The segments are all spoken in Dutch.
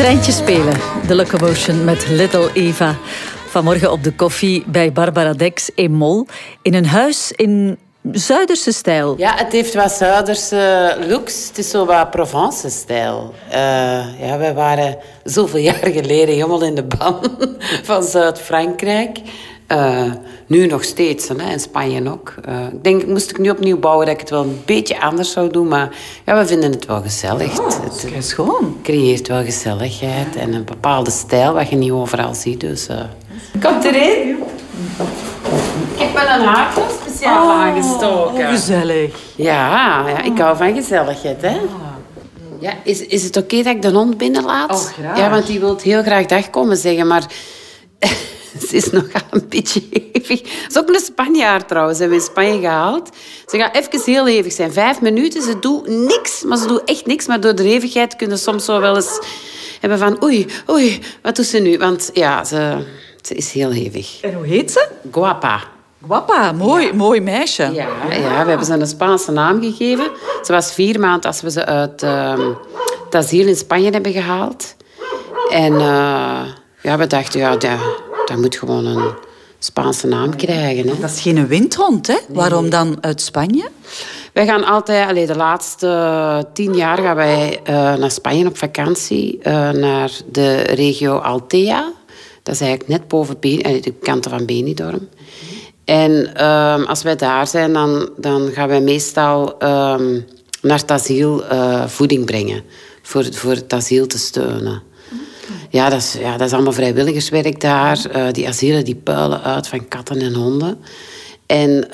Treintje spelen, de Locomotion met Little Eva. Vanmorgen op de koffie bij Barbara Dex in Mol. In een huis in Zuiderse stijl. Ja, het heeft wat Zuiderse looks. Het is zo wat Provence-stijl. Wij waren zoveel jaar geleden helemaal in de ban van Zuid-Frankrijk. Nu nog steeds, hè, in Spanje ook. Ik denk, moest ik nu opnieuw bouwen, dat ik het wel een beetje anders zou doen. Maar ja, we vinden het wel gezellig. Het is schoon. Creëert wel gezelligheid en een bepaalde stijl, wat je niet overal ziet. Dus, Komt erin. Ik heb wel een haartje speciaal aangestoken. Gezellig. Ja, ik hou van gezelligheid, hè. Ja, is het oké dat ik de hond binnenlaat? Oh, graag. Ja, want die wil heel graag dag komen zeggen, maar... Ze is nogal een beetje hevig. Ze is ook een Spanjaard trouwens. Ze hebben in Spanje gehaald. Ze gaat even heel hevig zijn. 5 minuten. Ze doet niks. Maar ze doet echt niks. Maar door de hevigheid kunnen ze soms zo wel eens hebben van... Oei, wat doet ze nu? Want ja, ze is heel hevig. En hoe heet ze? Guapa. Guapa, mooi meisje. Ja, we hebben ze een Spaanse naam gegeven. Ze was 4 maanden als we ze uit het asiel in Spanje hebben gehaald. En we dachten, dat moet gewoon een Spaanse naam krijgen. Hè. Dat is geen windhond, hè? Nee. Waarom dan uit Spanje? Wij gaan altijd, de laatste 10 jaar gaan wij naar Spanje op vakantie. Naar de regio Altea. Dat is eigenlijk net boven de kanten van Benidorm. En als wij daar zijn, dan gaan wij meestal naar het asiel voeding brengen. Voor het asiel te steunen. Ja, dat is allemaal vrijwilligerswerk daar. Die asielen die puilen uit van katten en honden. En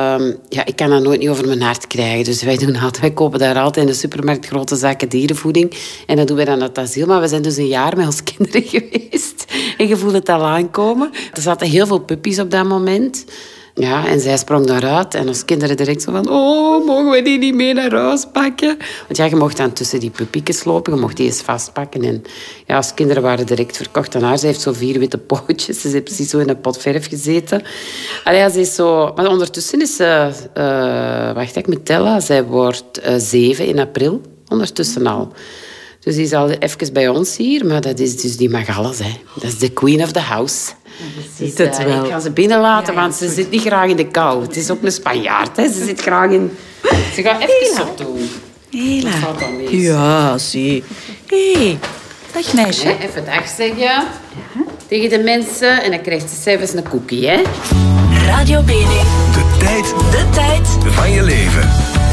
ik kan dat nooit niet over mijn hart krijgen. Dus wij kopen daar altijd in de supermarkt grote zakken dierenvoeding. En dat doen wij dan aan het asiel. Maar we zijn dus een jaar met onze kinderen geweest. En je voelt het al aankomen. Er zaten heel veel puppies op dat moment. Ja, en zij sprong daaruit. En onze kinderen direct zo van... Oh, mogen we die niet mee naar huis pakken? Want ja, je mocht dan tussen die puppiekes lopen. Je mocht die eens vastpakken. En ja, onze kinderen waren direct verkocht aan haar. Ze heeft zo 4 witte pootjes. Ze heeft precies zo in een pot verf gezeten. Allee, ze is zo... Maar ondertussen is ze... wacht, ik moet tellen. Zij wordt 7 in april. Ondertussen al. Dus die is al even bij ons hier. Maar dat is dus die mag alles, hè. Dat is de queen of the house. Je ziet het wel. Ik ga ze binnenlaten, want ze zit niet graag in de kou. Het is ook een Spanjaard, hè. Ze zit graag in... Ze gaat even op doen. Hela. Dat valt dan mee. Ja, zie. Hé, dag meisje. Nee, even dag zeggen tegen de mensen. En dan krijgt ze zelfs een cookie, hè. Radio BD. De tijd van je leven.